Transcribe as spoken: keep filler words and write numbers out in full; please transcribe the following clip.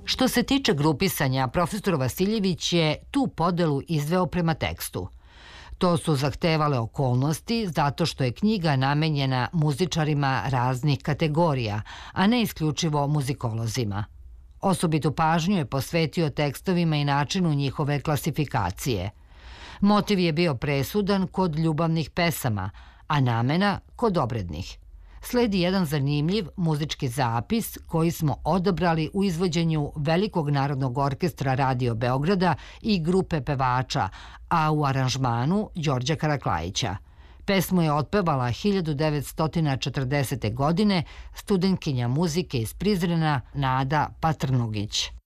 Što se tiče grupisanja, profesor Vasiljević je tu podelu izveo prema tekstu. To su zahtevale okolnosti zato što je knjiga namenjena muzičarima raznih kategorija, a ne isključivo muzikolozima. Osobitu pažnju je posvetio tekstovima i načinu njihove klasifikacije. Motiv je bio presudan kod ljubavnih pesama, a namena kod obrednih. Sledi jedan zanimljiv muzički zapis koji smo odabrali u izvođenju Velikog narodnog orkestra Radio Beograda i grupe pevača, a u aranžmanu Đorđa Karaklajića. Pesmu je otpevala hiljadu devetsto četrdesete. godine studentkinja muzike iz Prizrena Nada Patrnugić.